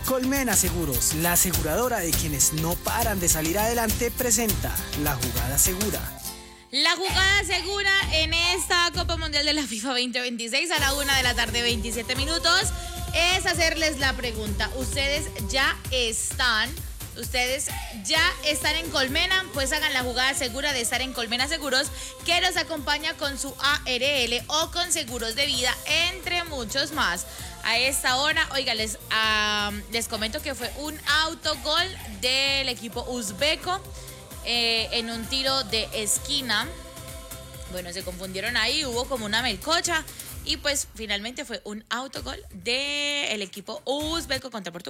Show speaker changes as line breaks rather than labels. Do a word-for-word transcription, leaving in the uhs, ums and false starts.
Colmena Seguros, la aseguradora de quienes no paran de salir adelante, presenta La Jugada Segura.
La jugada segura en esta Copa Mundial de la FIFA veinte veintiséis a la una de la tarde, veintisiete minutos, es hacerles la pregunta. ¿Ustedes ya están, ustedes ya están en Colmena? Pues hagan la jugada segura de estar en Colmena Seguros, que los acompaña con su A R L o con seguros de vida, entre muchos más. A esta hora, oiga, les, uh, les comento que fue un autogol del equipo uzbeco. Eh, en un tiro de esquina. Bueno, se confundieron ahí, hubo como una melcocha y pues finalmente fue un autogol del equipo uzbeco contra Portugal.